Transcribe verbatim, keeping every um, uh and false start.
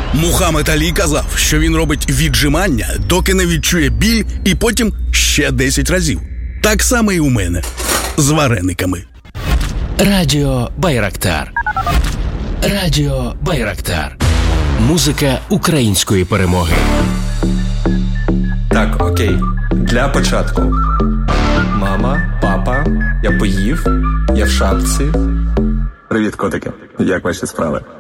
Мухаммед Алі казав, що він робить віджимання, доки не відчує біль, і потім ще десять разів. Так само і у мене. З варениками. Радіо Байрактар. Радіо Байрактар. Музика української перемоги. Так, окей. Для початку. Мама, папа, я поїв, я в шапці. Привіт, котики. Як ваші справи?